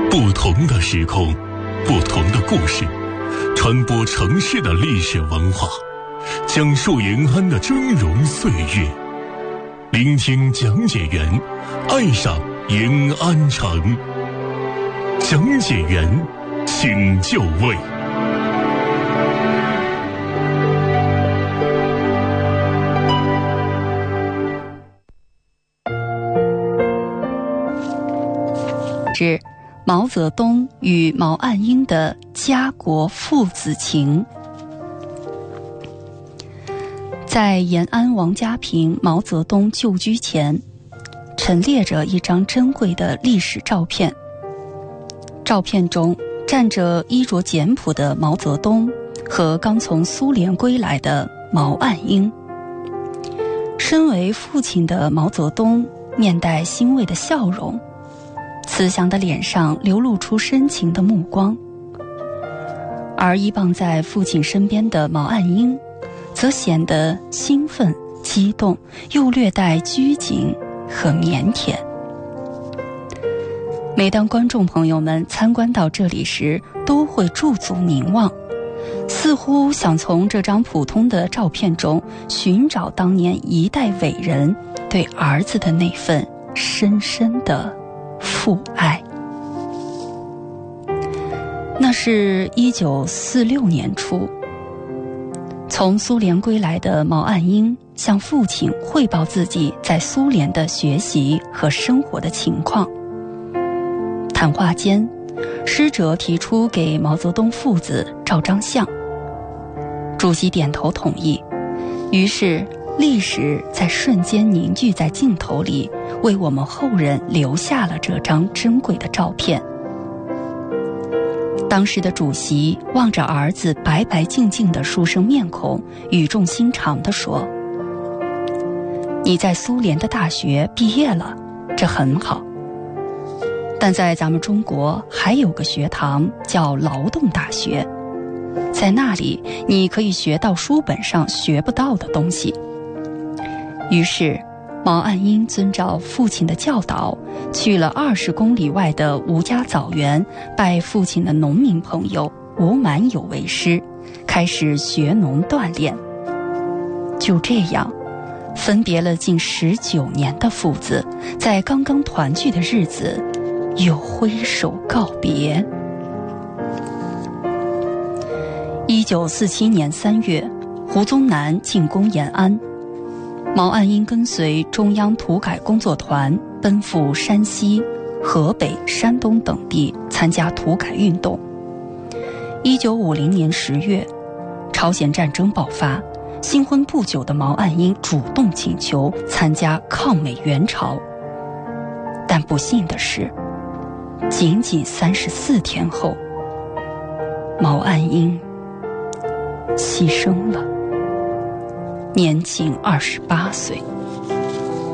不同的时空，不同的故事，传播城市的历史文化，讲述延安的峥嵘岁月，聆听讲解员，爱上延安城。讲解员，请就位。 是毛泽东与毛岸英的家国父子情。在延安王家坪毛泽东旧居前，陈列着一张珍贵的历史照片。照片中站着衣着简朴的毛泽东和刚从苏联归来的毛岸英。身为父亲的毛泽东面带欣慰的笑容，慈祥的脸上流露出深情的目光，而依傍在父亲身边的毛岸英则显得兴奋、激动，又略带拘谨和腼腆。每当观众朋友们参观到这里时，都会驻足凝望，似乎想从这张普通的照片中寻找当年一代伟人对儿子的那份深深的父爱。那是1946年初，从苏联归来的毛岸英向父亲汇报自己在苏联的学习和生活的情况。谈话间，师者提出给毛泽东父子照张相，主席点头同意，于是历史在瞬间凝聚在镜头里，为我们后人留下了这张珍贵的照片。当时的主席望着儿子白白净净的书生面孔，语重心长地说：“你在苏联的大学毕业了，这很好。但在咱们中国还有个学堂叫劳动大学，在那里你可以学到书本上学不到的东西。”于是毛岸英遵照父亲的教导，去了20公里外的吴家枣园，拜父亲的农民朋友吴满友为师，开始学农锻炼。就这样，分别了近19年的父子，在刚刚团聚的日子又挥手告别。1947年3月，胡宗南进攻延安，毛岸英跟随中央土改工作团奔赴山西、河北、山东等地参加土改运动。1950年10月，朝鲜战争爆发，新婚不久的毛岸英主动请求参加抗美援朝。但不幸的是，仅仅34天后，毛岸英牺牲了，年仅28岁。